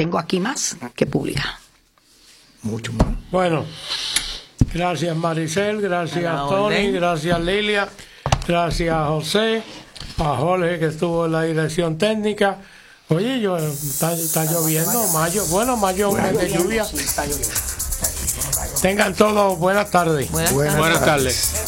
tengo aquí más que publicar. Mucho más. Bueno, gracias Maricel, gracias Tony, gracias Lilia, gracias a José, a Jorge que estuvo en la dirección técnica. Oye, está lloviendo, mayo, mayo es un mes de lluvia. Tengan todos buenas tardes. Buenas tardes.